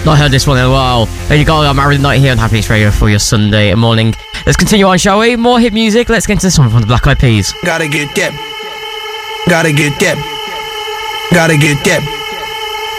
Not heard this one in a while. There you go, I'm Aaron Knight here on Happiness Radio for your Sunday morning. Let's continue on, shall we? More hit music. Let's get into this one from the Black Eyed Peas. Gotta get that. Gotta get that. Gotta get that.